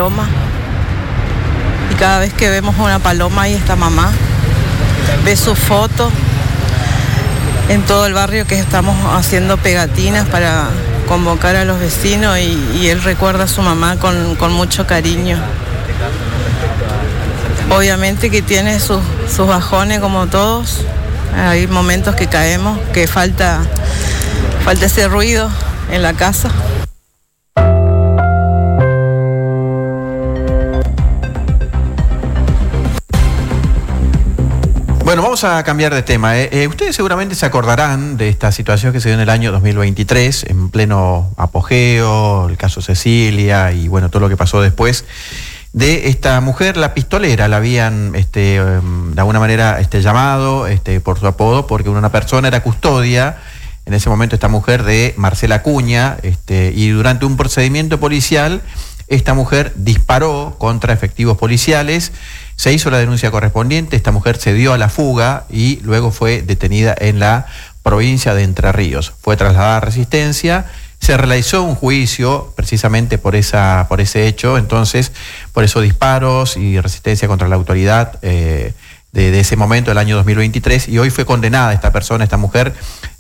paloma. Y cada vez que vemos una paloma, ahí está mamá. Ve su foto. En todo el barrio que estamos haciendo pegatinas para convocar a los vecinos y él recuerda a su mamá con mucho cariño. Obviamente que tiene sus bajones como todos. Hay momentos que caemos, que falta ese ruido en la casa. Bueno, vamos a cambiar de tema. Ustedes seguramente se acordarán de esta situación que se dio en el año 2023, en pleno apogeo, el caso Cecilia y bueno, todo lo que pasó después, de esta mujer, la pistolera. La habían de alguna manera llamado por su apodo, porque una persona era custodia, en ese momento esta mujer, de Marcela Acuña, y durante un procedimiento policial, esta mujer disparó contra efectivos policiales. Se hizo la denuncia correspondiente, esta mujer se dio a la fuga y luego fue detenida en la provincia de Entre Ríos. Fue trasladada a Resistencia, se realizó un juicio precisamente por ese hecho, entonces por esos disparos y resistencia contra la autoridad de ese momento, del año 2023, y hoy fue condenada esta persona, esta mujer,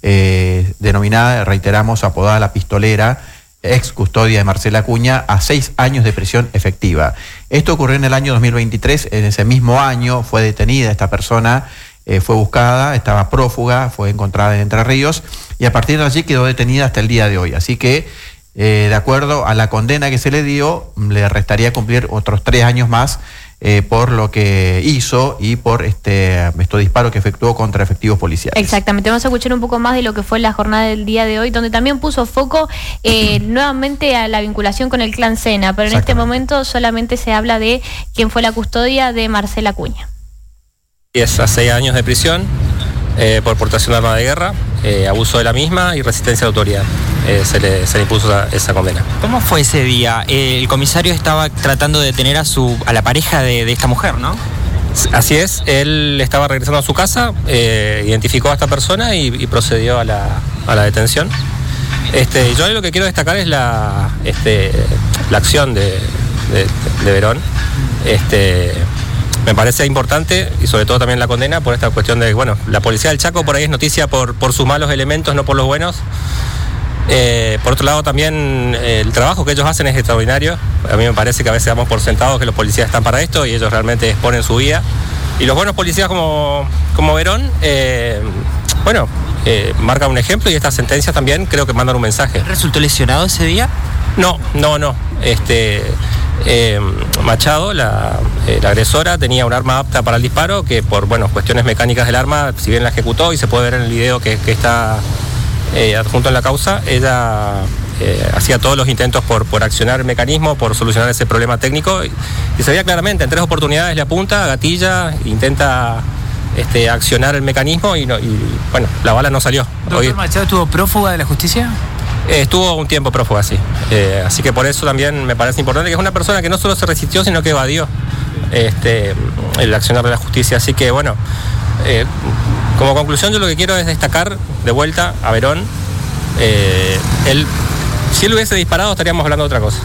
denominada, reiteramos, apodada La Pistolera, ex custodia de Marcela Acuña, a 6 años de prisión efectiva. Esto ocurrió en el año 2023, en ese mismo año fue detenida esta persona, fue buscada, estaba prófuga, fue encontrada en Entre Ríos y a partir de allí quedó detenida hasta el día de hoy. Así que, de acuerdo a la condena que se le dio, le restaría cumplir otros 3 años más por lo que hizo y por estos disparos que efectuó contra efectivos policiales. Exactamente, vamos a escuchar un poco más de lo que fue la jornada del día de hoy, donde también puso foco nuevamente a la vinculación con el clan Sena, pero en este momento solamente se habla de quién fue la custodia de Marcela Acuña. Es a 6 años de prisión por portación de arma de guerra, abuso de la misma y resistencia a la autoridad. Se le impuso esa condena. ¿Cómo fue ese día? El comisario estaba tratando de detener a la pareja de esta mujer, ¿no? Así es, él estaba regresando a su casa, identificó a esta persona y procedió a la detención. Yo lo que quiero destacar es la acción de Verón. Me parece importante y sobre todo también la condena por esta cuestión de, bueno, la policía del Chaco por ahí es noticia por sus malos elementos, no por los buenos. Por otro lado también el trabajo que ellos hacen es extraordinario. A mí me parece que a veces damos por sentado que los policías están para esto y ellos realmente exponen su vida. Y los buenos policías como Verón, marcan un ejemplo y estas sentencias también creo que mandan un mensaje. ¿Resultó lesionado ese día? No. Machado, la agresora, tenía un arma apta para el disparo que por cuestiones mecánicas del arma, si bien la ejecutó y se puede ver en el video que está adjunto en la causa, ella hacía todos los intentos por accionar el mecanismo, por solucionar ese problema técnico y se veía claramente, en 3 oportunidades le apunta, gatilla, intenta accionar el mecanismo y la bala no salió. ¿Doctor Machado estuvo prófuga de la justicia? Estuvo un tiempo prófuga, sí. Así que por eso también me parece importante que es una persona que no solo se resistió, sino que evadió el accionar de la justicia. Así que como conclusión yo lo que quiero es destacar de vuelta a Verón. Si él hubiese disparado estaríamos hablando de otra cosa.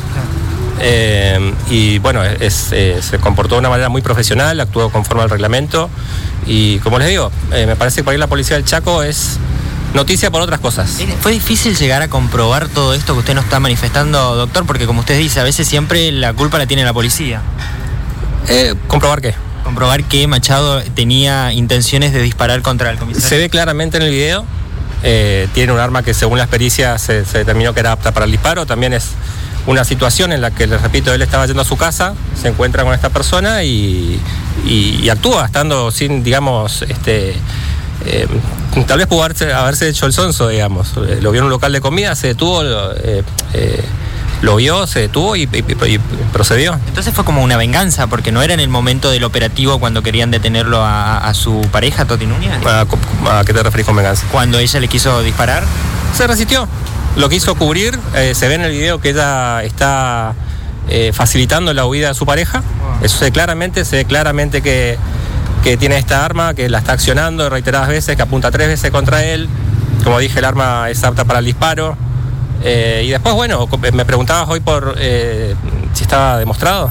Se comportó de una manera muy profesional, actuó conforme al reglamento y como les digo, me parece que para ir la policía del Chaco es noticia por otras cosas. ¿Fue difícil llegar a comprobar todo esto que usted nos está manifestando, doctor? Porque como usted dice, a veces siempre la culpa la tiene la policía. ¿Comprobar qué? Comprobar que Machado tenía intenciones de disparar contra el comisario. Se ve claramente en el video. Tiene un arma que según las pericias se determinó que era apta para el disparo. También es una situación en la que, les repito, él estaba yendo a su casa, se encuentra con esta persona y actúa estando sin, digamos, tal vez pudo haberse hecho el sonso, digamos. Lo vio en un local de comida, se detuvo, lo vio, se detuvo y procedió. Entonces fue como una venganza, porque no era en el momento del operativo cuando querían detenerlo a su pareja, Toti Núñez. ¿A qué te referís con venganza? Cuando ella le quiso disparar. Se resistió, lo quiso cubrir, se ve en el video que ella está facilitando la huida de su pareja. Eso se ve claramente que tiene esta arma, que la está accionando reiteradas veces, que apunta 3 veces contra él. Como dije, el arma es apta para el disparo. Y después, me preguntabas hoy por si estaba demostrado.